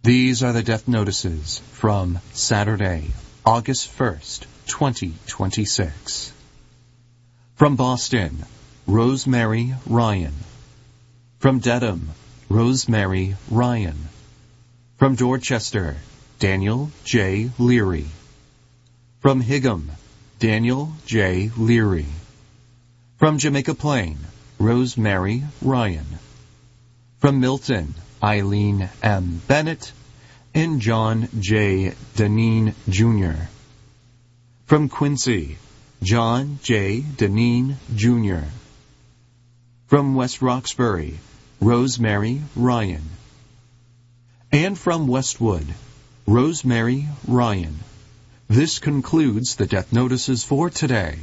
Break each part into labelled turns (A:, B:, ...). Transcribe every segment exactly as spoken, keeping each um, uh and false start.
A: These are the death notices from Saturday, August first, twenty twenty-six. From Boston, Rosemary Ryan. From Dedham, Rosemary Ryan. From Dorchester, Daniel J. Leary. From Higham, Daniel J. Leary. From Jamaica Plain, Rosemary Ryan. From Milton, Eileen M. Bennett and John J. Deneen, Junior From Quincy, John J. Deneen, Junior From West Roxbury, Rosemary Ryan. And from Westwood, Rosemary Ryan. This concludes the death notices for today.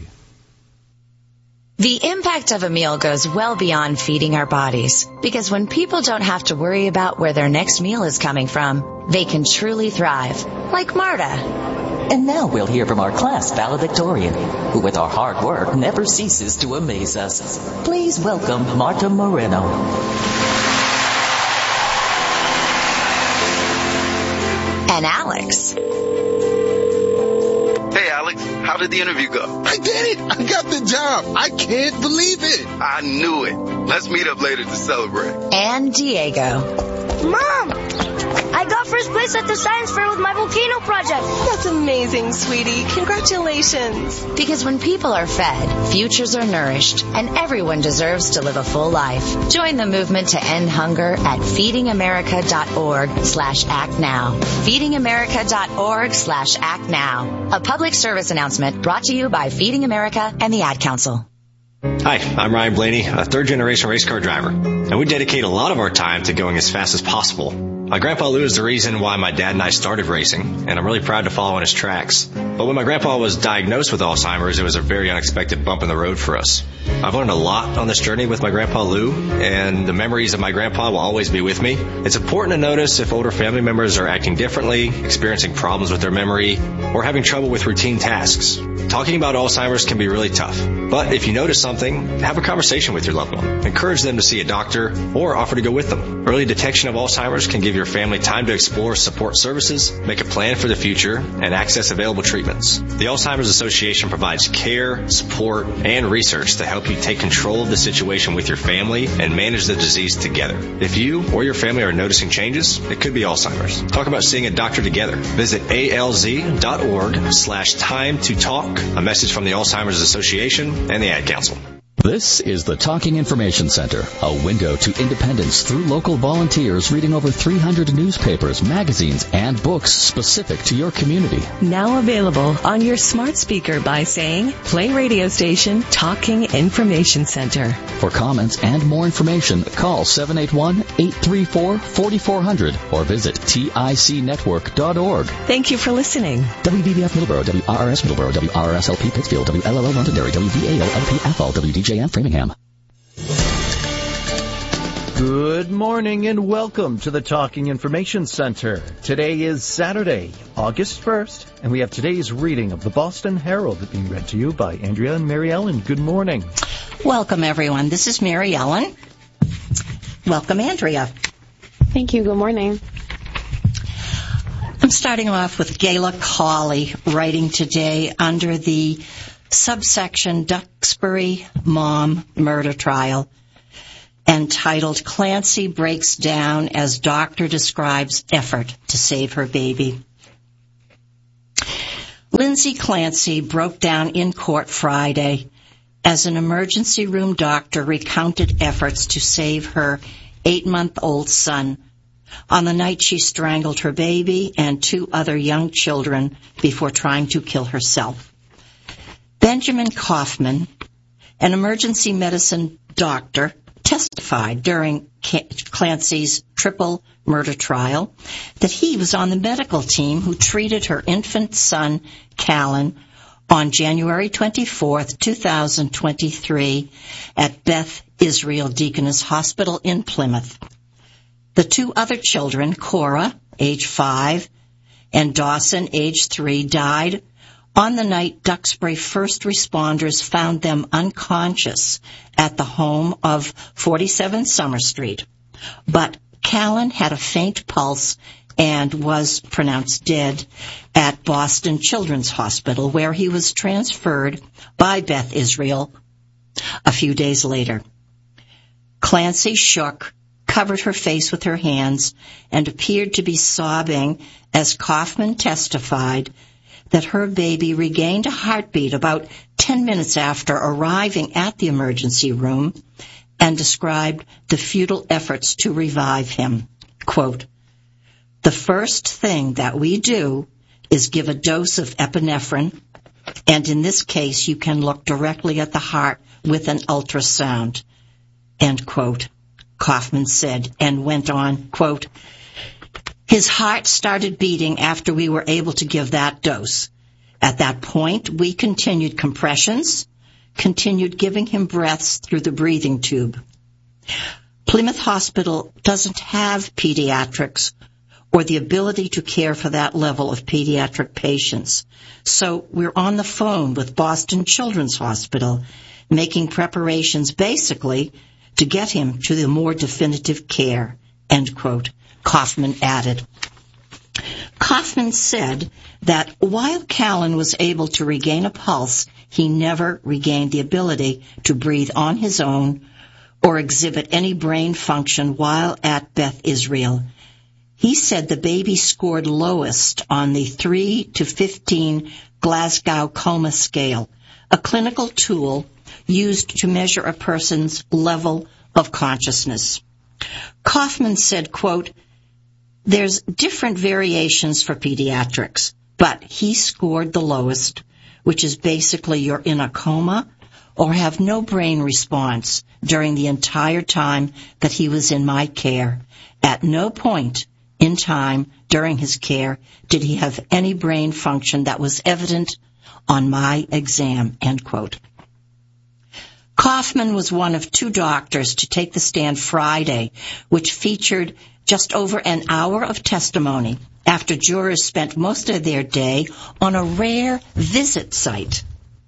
B: The impact of a meal goes well beyond feeding our bodies, because when people don't have to worry about where their next meal is coming from, they can truly thrive, like Marta.
C: And now we'll hear from our class valedictorian, who with our hard work never ceases to amaze us. Please welcome Marta Moreno.
B: And Alex.
D: Hey, Alex, how did the interview go?
E: I did it! I got the job! I can't believe it!
D: I knew it. Let's meet up later to celebrate.
B: And Diego.
F: Mom! I got first place at the science fair with my volcano project.
G: That's amazing, sweetie. Congratulations.
B: Because when people are fed, futures are nourished, and everyone deserves to live a full life. Join the movement to end hunger at feedingamerica.org slash act now. feedingamerica.org slash act now. A public service announcement brought to you by Feeding America and the Ad Council.
H: Hi, I'm Ryan Blaney, a third-generation race car driver, and we dedicate a lot of our time to going as fast as possible. My grandpa Lou is the reason why my dad and I started racing, and I'm really proud to follow in his tracks. But when my grandpa was diagnosed with Alzheimer's, it was a very unexpected bump in the road for us. I've learned a lot on this journey with my grandpa Lou, and the memories of my grandpa will always be with me. It's important to notice if older family members are acting differently, experiencing problems with their memory, or having trouble with routine tasks. Talking about Alzheimer's can be really tough, but if you notice something, have a conversation with your loved one. Encourage them to see a doctor or offer to go with them. Early detection of Alzheimer's can give your family time to explore support services, make a plan for the future, and access available treatments. The Alzheimer's Association provides care, support, and research to help you take control of the situation with your family and manage the disease together. If you or your family are noticing changes, it could be Alzheimer's. Talk about seeing a doctor together. Visit alz.org slash time to talk. A message from the Alzheimer's Association and the Ad Council.
I: This is the Talking Information Center, a window to independence through local volunteers reading over three hundred newspapers, magazines, and books specific to your community.
J: Now available on your smart speaker by saying, play radio station Talking Information Center.
I: For comments and more information, call seven eight one, eight three four, four four zero zero or visit tic network dot org.
J: Thank you for listening.
I: W B B F Middleborough, W R R S Middleborough, W R R S L P Pittsfield, W L L O Londonderry, W V A O L P Athol, W D J and Framingham.
K: Good morning and welcome to the Talking Information Center. Today is Saturday, August first, and we have today's reading of the Boston Herald being read to you by Andrea and Mary Ellen. Good morning.
L: Welcome, everyone. This is Mary Ellen. Welcome, Andrea.
M: Thank you. Good morning.
L: I'm starting off with Gayla Cawley writing today under the subsection Duxbury Mom Murder Trial, entitled Clancy Breaks Down as Doctor Describes Effort to Save Her Baby. Lindsay Clancy broke down in court Friday as an emergency room doctor recounted efforts to save her eight-month-old son on the night she strangled her baby and two other young children before trying to kill herself. Benjamin Kaufman, an emergency medicine doctor, testified during Clancy's triple murder trial that he was on the medical team who treated her infant son, Callan, on January twenty-fourth, two thousand twenty-three at Beth Israel Deaconess Hospital in Plymouth. The two other children, Cora, age five, and Dawson, age three, died on the night Duxbury first responders found them unconscious at the home of forty-seven Summer Street. But Callan had a faint pulse and was pronounced dead at Boston Children's Hospital, where he was transferred by Beth Israel a few days later. Clancy shook, covered her face with her hands, and appeared to be sobbing as Kaufman testified that her baby regained a heartbeat about ten minutes after arriving at the emergency room and described the futile efforts to revive him. Quote, "The first thing that we do is give a dose of epinephrine, and in this case you can look directly at the heart with an ultrasound," end quote, Kaufman said, and went on, quote, "His heart started beating after we were able to give that dose. At that point, we continued compressions, continued giving him breaths through the breathing tube. Plymouth Hospital doesn't have pediatrics or the ability to care for that level of pediatric patients. So we're on the phone with Boston Children's Hospital, making preparations basically to get him to the more definitive care," end quote, Kaufman added. Kaufman said that while Callan was able to regain a pulse, he never regained the ability to breathe on his own or exhibit any brain function while at Beth Israel. He said the baby scored lowest on the three to fifteen Glasgow Coma Scale, a clinical tool used to measure a person's level of consciousness. Kaufman said, quote, "There's different variations for pediatrics, but he scored the lowest, which is basically you're in a coma or have no brain response during the entire time that he was in my care. At no point in time during his care did he have any brain function that was evident on my exam," end quote. Kaufman was one of two doctors to take the stand Friday, which featured just over an hour of testimony after jurors spent most of their day on a rare visit site.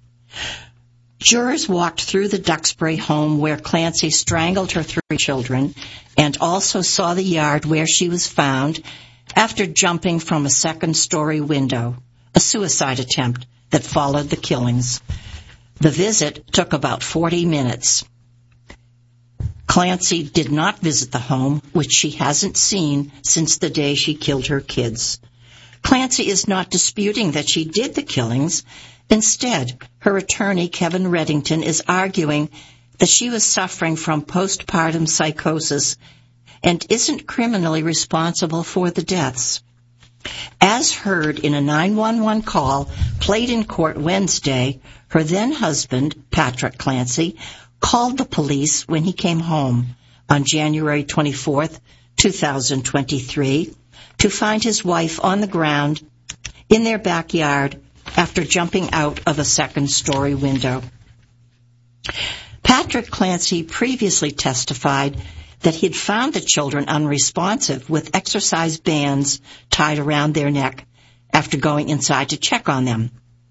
L: Jurors walked through the Duxbury home where Clancy strangled her three children and also saw the yard where she was found after jumping from a second-story window, a suicide attempt that followed the killings. The visit took about forty minutes. Clancy did not visit the home, which she hasn't seen since the day she killed her kids. Clancy is not disputing that she did the killings. Instead, her attorney, Kevin Reddington, is arguing that she was suffering from postpartum psychosis and isn't criminally responsible for the deaths. As heard in a nine one one call played in court Wednesday, her then-husband, Patrick Clancy, called the police when he came home on January twenty-fourth, two thousand twenty-three, to find his wife on the ground in their backyard after jumping out of a second-story window. Patrick Clancy previously testified that he'd found the children unresponsive with exercise bands tied around their neck after going inside to check on them.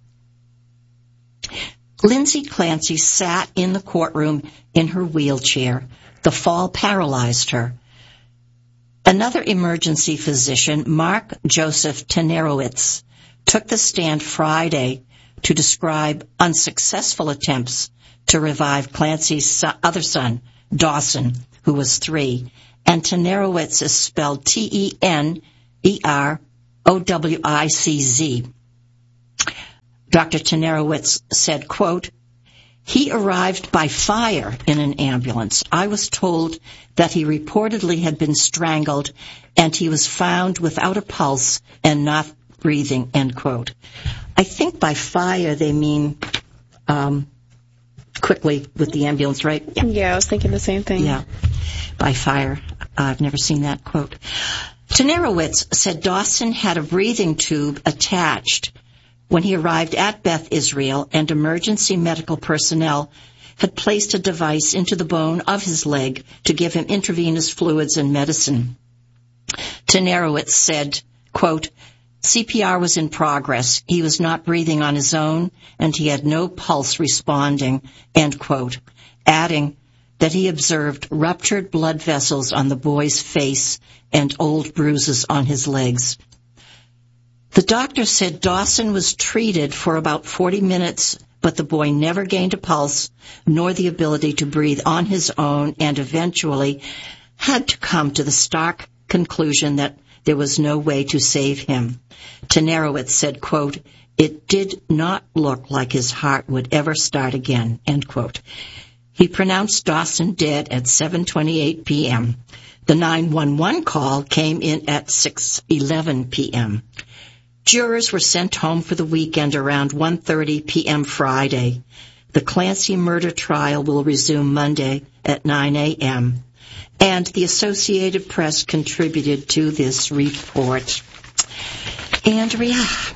L: Lindsay Clancy sat in the courtroom in her wheelchair. The fall paralyzed her. Another emergency physician, Mark Joseph Tenerowitz, took the stand Friday to describe unsuccessful attempts to revive Clancy's other son, Dawson, who was three, and Tenerowitz is spelled T E N E R O W I C Z. Doctor Tenerowitz said, quote, "He arrived by fire in an ambulance. I was told that he reportedly had been strangled and he was found without a pulse and not breathing," end quote. I think by fire they mean um, quickly with the ambulance, right?
M: Yeah. yeah, I was thinking the same thing.
L: Yeah, by fire. Uh, I've never seen that quote. Tenerowitz said Dawson had a breathing tube attached when he arrived at Beth Israel, and emergency medical personnel had placed a device into the bone of his leg to give him intravenous fluids and medicine. Tenerowitz said, quote, "C P R was in progress. He was not breathing on his own, and he had no pulse responding," end quote, adding, that he observed ruptured blood vessels on the boy's face and old bruises on his legs. The doctor said Dawson was treated for about forty minutes, but the boy never gained a pulse nor the ability to breathe on his own and eventually had to come to the stark conclusion that there was no way to save him. Tenarowitz said, quote, "It did not look like his heart would ever start again," end quote. He pronounced Dawson dead at seven twenty-eight p.m. The nine one one call came in at six eleven p.m. Jurors were sent home for the weekend around one thirty p.m. Friday. The Clancy murder trial will resume Monday at nine a.m. And the Associated Press contributed to this report. Andrea.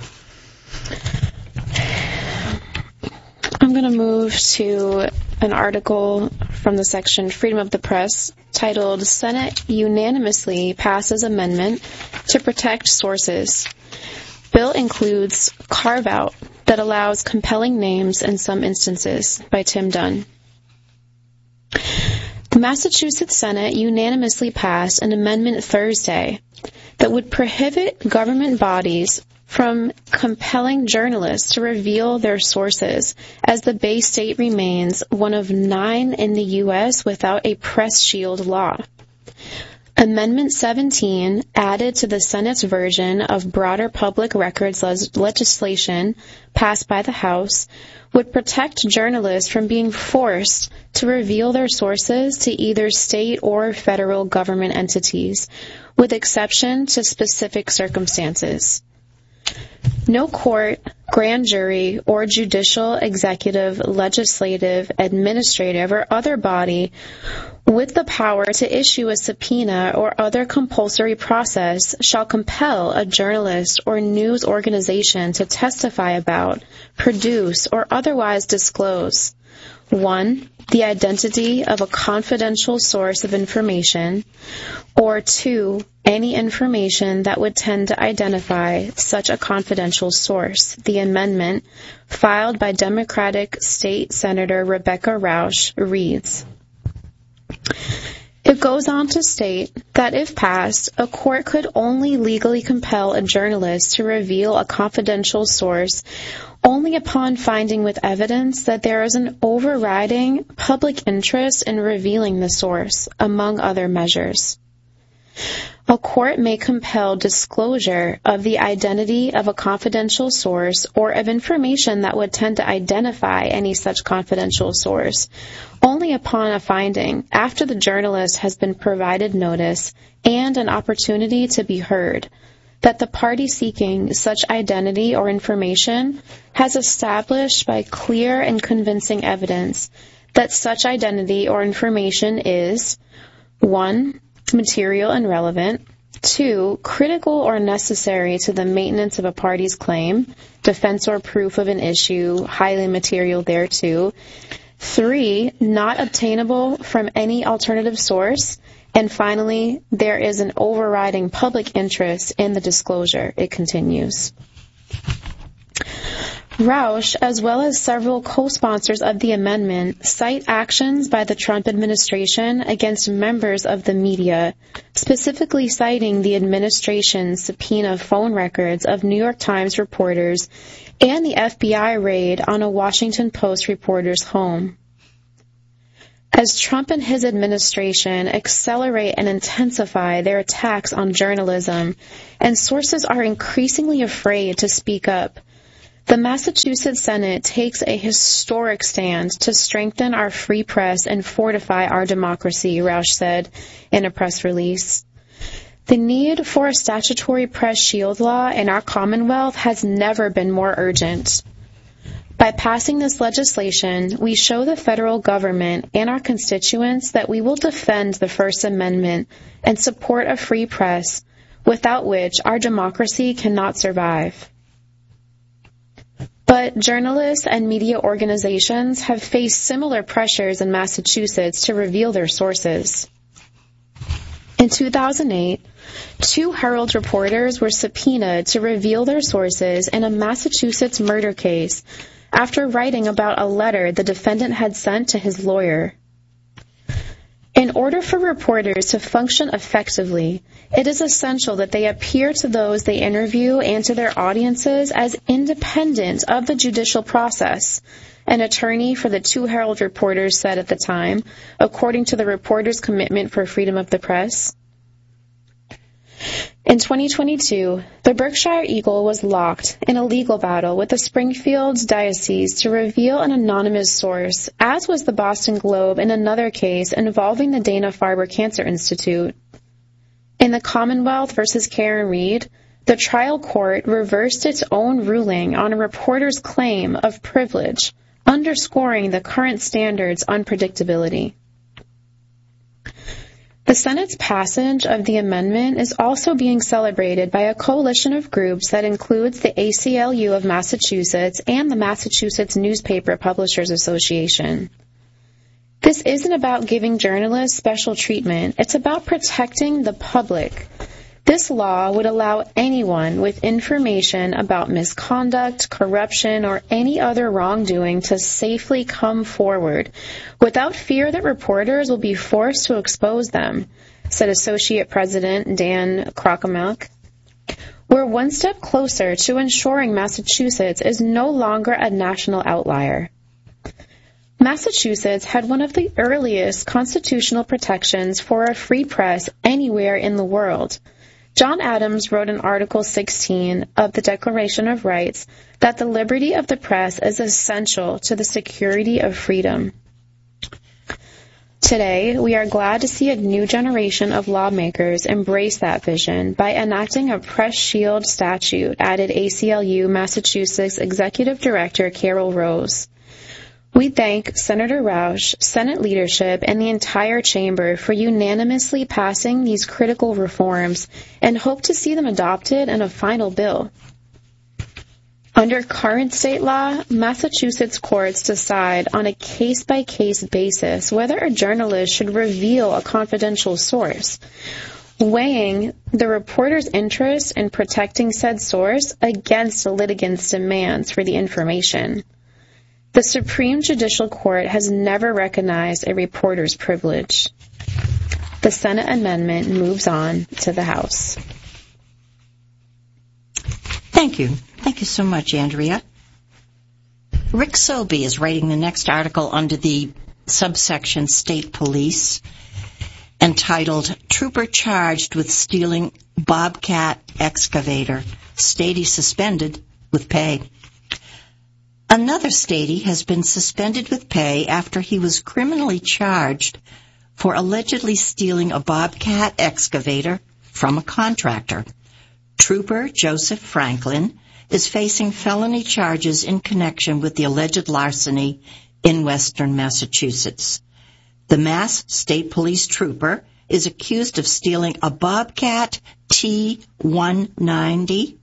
M: I'm going to move to an article from the section Freedom of the Press titled Senate Unanimously Passes Amendment to Protect Sources. Bill includes carve-out that allows compelling names in some instances, by Tim Dunn. The Massachusetts Senate unanimously passed an amendment Thursday that would prohibit government bodies from compelling journalists to reveal their sources, as the Bay State remains one of nine in the U S without a press shield law. Amendment seventeen, added to the Senate's version of broader public records legislation passed by the House, would protect journalists from being forced to reveal their sources to either state or federal government entities, with exception to specific circumstances. No court, grand jury, or judicial, executive, legislative, administrative, or other body with the power to issue a subpoena or other compulsory process shall compel a journalist or news organization to testify about, produce, or otherwise disclose: one, the identity of a confidential source of information, or two, any information that would tend to identify such a confidential source. The amendment, filed by Democratic State Senator Rebecca Rausch, reads: It goes on to state that if passed, a court could only legally compel a journalist to reveal a confidential source only upon finding with evidence that there is an overriding public interest in revealing the source, among other measures. A court may compel disclosure of the identity of a confidential source or of information that would tend to identify any such confidential source only upon a finding, after the journalist has been provided notice and an opportunity to be heard, that the party seeking such identity or information has established by clear and convincing evidence that such identity or information is: one, material and relevant; two, critical or necessary to the maintenance of a party's claim, defense or proof of an issue, highly material thereto; three, not obtainable from any alternative source; and finally, there is an overriding public interest in the disclosure. It continues. Rausch, as well as several co-sponsors of the amendment, cite actions by the Trump administration against members of the media, specifically citing the administration's subpoena phone records of New York Times reporters and the F B I raid on a Washington Post reporter's home. As Trump and his administration accelerate and intensify their attacks on journalism, and sources are increasingly afraid to speak up, the Massachusetts Senate takes a historic stand to strengthen our free press and fortify our democracy, Rausch said in a press release. The need for a statutory press shield law in our Commonwealth has never been more urgent. By passing this legislation, we show the federal government and our constituents that we will defend the First Amendment and support a free press, without which our democracy cannot survive. But journalists and media organizations have faced similar pressures in Massachusetts to reveal their sources. In two thousand eight, two Herald reporters were subpoenaed to reveal their sources in a Massachusetts murder case after writing about a letter the defendant had sent to his lawyer. order for reporters to function effectively, it is essential that they appear to those they interview and to their audiences as independent of the judicial process, an attorney for the two Herald reporters said at the time, according to the Reporters' Commitment for Freedom of the Press. In twenty twenty-two, the Berkshire Eagle was locked in a legal battle with the Springfield Diocese to reveal an anonymous source, as was the Boston Globe in another case involving the Dana-Farber Cancer Institute. In the Commonwealth versus Karen Reed, the trial court reversed its own ruling on a reporter's claim of privilege, underscoring the current standard's unpredictability. The Senate's passage of the amendment is also being celebrated by a coalition of groups that includes the A C L U of Massachusetts and the Massachusetts Newspaper Publishers Association. This isn't about giving journalists special treatment. It's about protecting the public. This law would allow anyone with information about misconduct, corruption, or any other wrongdoing to safely come forward without fear that reporters will be forced to expose them, said Associate President Dan Krokomelk. We're one step closer to ensuring Massachusetts is no longer a national outlier. Massachusetts had one of the earliest constitutional protections for a free press anywhere in the world. John Adams wrote in Article sixteen of the Declaration of Rights that the liberty of the press is essential to the security of freedom. Today, we are glad to see a new generation of lawmakers embrace that vision by enacting a Press Shield statute, added A C L U Massachusetts Executive Director Carol Rose. We thank Senator Roush, Senate leadership, and the entire chamber for unanimously passing these critical reforms and hope to see them adopted in a final bill. Under current state law, Massachusetts courts decide on a case-by-case basis whether a journalist should reveal a confidential source, weighing the reporter's interest in protecting said source against the litigant's demands for the information. The Supreme Judicial Court has never recognized a reporter's privilege. The Senate amendment moves on to the House.
L: Thank you. Thank you so much, Andrea. Rick Sobey is writing the next article under the subsection State Police, entitled Trooper Charged with Stealing Bobcat Excavator, Statey Suspended with Pay. Another statey has been suspended with pay after he was criminally charged for allegedly stealing a Bobcat excavator from a contractor. Trooper Joseph Franklin is facing felony charges in connection with the alleged larceny in western Massachusetts. The Mass State Police trooper is accused of stealing a Bobcat T one ninety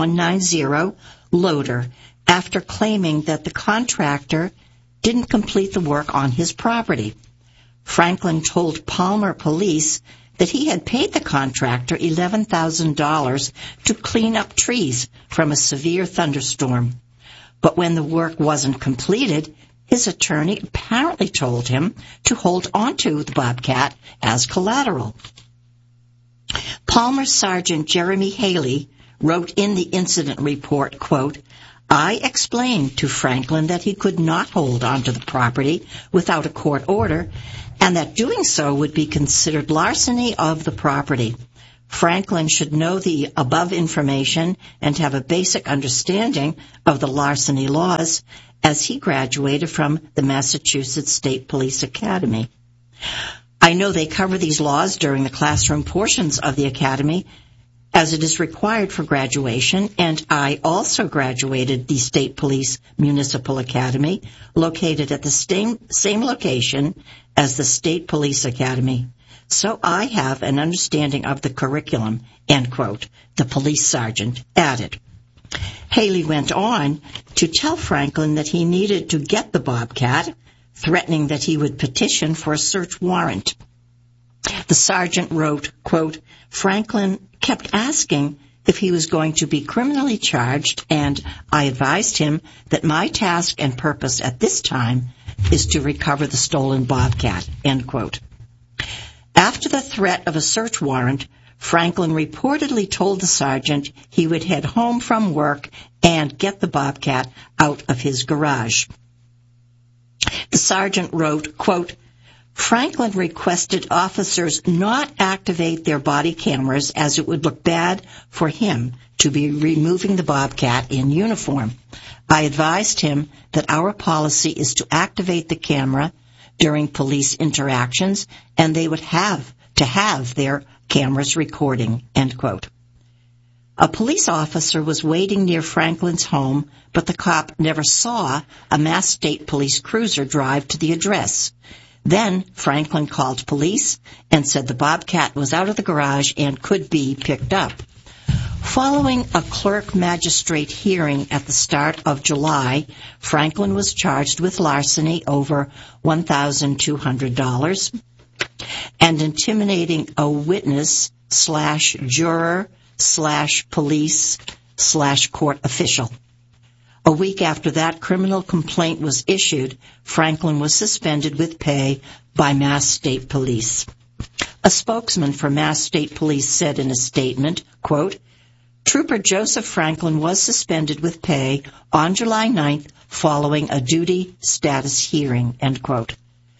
L: loader after claiming that the contractor didn't complete the work on his property. Franklin told Palmer Police that he had paid the contractor eleven thousand dollars to clean up trees from a severe thunderstorm. But when the work wasn't completed, his attorney apparently told him to hold onto the Bobcat as collateral. Palmer Sergeant Jeremy Haley wrote in the incident report, quote, I explained to Franklin that he could not hold onto the property without a court order, and that doing so would be considered larceny of the property. Franklin should know the above information and have a basic understanding of the larceny laws, as he graduated from the Massachusetts State Police Academy. I know they cover these laws during the classroom portions of the academy, as it is required for graduation, and I also graduated the State Police Municipal Academy, located at the same, same location as the State Police Academy. So I have an understanding of the curriculum, end quote, the police sergeant added. Haley went on to tell Franklin that he needed to get the Bobcat, threatening that he would petition for a search warrant. The sergeant wrote, quote, Franklin kept asking if he was going to be criminally charged, and I advised him that my task and purpose at this time is to recover the stolen Bobcat, end quote. After the threat of a search warrant, Franklin reportedly told the sergeant he would head home from work and get the Bobcat out of his garage. The sergeant wrote, quote, Franklin requested officers not activate their body cameras as it would look bad for him to be removing the Bobcat in uniform. I advised him that our policy is to activate the camera during police interactions, and they would have to have their cameras recording, end quote. A police officer was waiting near Franklin's home, but the cop never saw a Mass State Police cruiser drive to the address. Then Franklin called police and said the Bobcat was out of the garage and could be picked up. Following a clerk magistrate hearing at the start of July, Franklin was charged with larceny over one thousand two hundred dollars and intimidating a witness slash juror slash police slash court official. A week after that criminal complaint was issued, Franklin was suspended with pay by Mass State Police. A spokesman for Mass State Police said in a statement, quote, Trooper Joseph Franklin was suspended with pay on July ninth following a duty status hearing, end quote.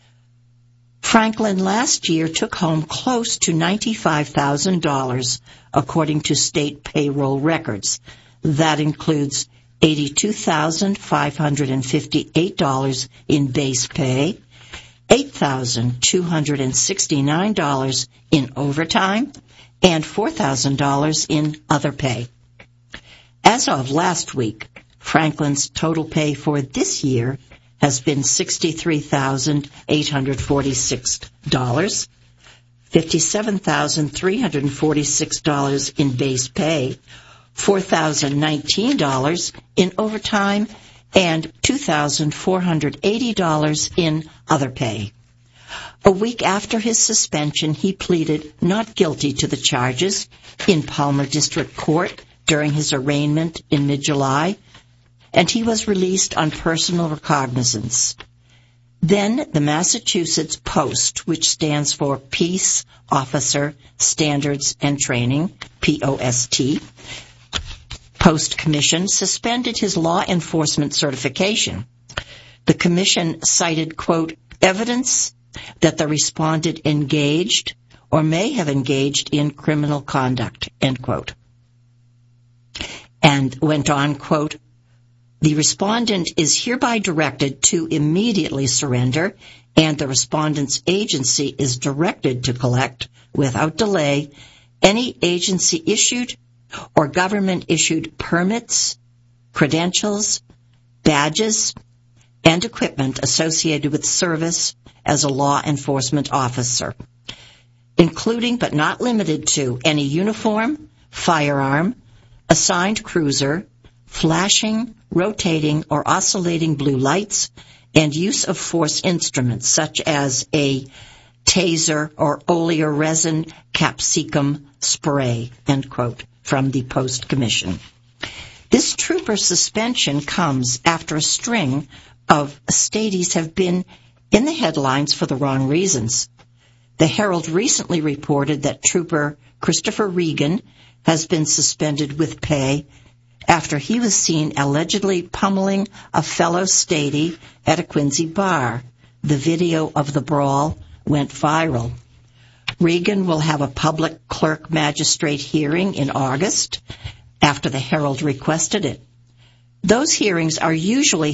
L: Franklin last year took home close to ninety-five thousand dollars, according to state payroll records. That includes eighty-two thousand five hundred fifty-eight dollars in base pay, eight thousand two hundred sixty-nine dollars in overtime, and four thousand dollars in other pay. As of last week, Franklin's total pay for this year has been sixty-three thousand eight hundred forty-six dollars, fifty-seven thousand three hundred forty-six dollars in base pay, four thousand nineteen dollars in overtime, and two thousand four hundred eighty dollars in other pay. A week after his suspension, he pleaded not guilty to the charges in Palmer District Court during his arraignment in mid-July, and he was released on personal recognizance. Then the Massachusetts Post, which stands for Peace Officer Standards and Training, P O S T, Post Commission, suspended his law enforcement certification. The commission cited, quote, evidence that the respondent engaged or may have engaged in criminal conduct, end quote. And went on, quote, the respondent is hereby directed to immediately surrender, and the respondent's agency is directed to collect, without delay, any agency-issued or government-issued permits, credentials, badges, and equipment associated with service as a law enforcement officer, including but not limited to any uniform, firearm, assigned cruiser, flashing, rotating, or oscillating blue lights, and use of force instruments such as a taser or oleoresin capsicum spray, end quote, from the Post Commission. This trooper suspension comes after a string of stadies have been in the headlines for the wrong reasons. The Herald recently reported that Trooper Christopher Regan has been suspended with pay after he was seen allegedly pummeling a fellow statey at a Quincy bar. The video of the brawl went viral. Regan will have a public clerk magistrate hearing in August after the Herald requested it. Those hearings are usually